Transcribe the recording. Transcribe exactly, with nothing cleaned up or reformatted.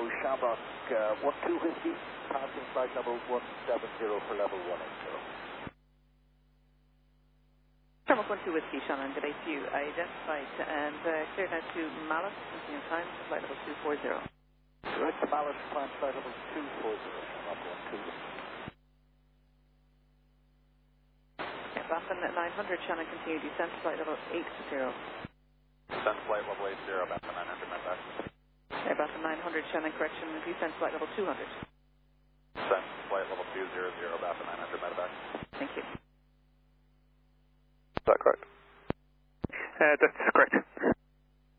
Shamrock uh, one two Whiskey, passing flight level one seven zero for level one eight zero. Shamrock one two Whiskey, Shannon, good day to you. Identified and uh, cleared now to Mallet, continuing time, flight level two four zero. Right to Mallet, climb flight level two four zero, Shamrock one two Whiskey. Baffin at nine hundred, Shannon, continue descent, flight level eight zero. Descent flight level eight zero, Baffin nine hundred, met back. Air Baffin nine hundred, Shannon, correction, descent flight level two hundred. Descent flight level two zero zero, Baffin nine hundred, met back. Thank you. Is that correct? Uh, that's correct.